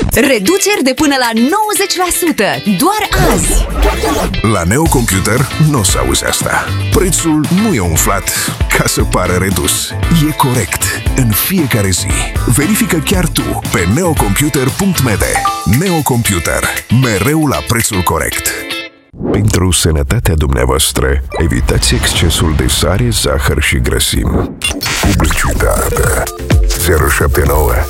Reduceri de până la 90%, doar azi! La Neocomputer nu o să auzi asta. Prețul nu e umflat ca să pară redus. E corect în fiecare zi. Verifică chiar tu pe neocomputer.md. Neocomputer. Mereu la prețul corect. Pentru sănătatea dumneavoastră, evitați excesul de sare, zahăr și grăsimi. Publicitate 079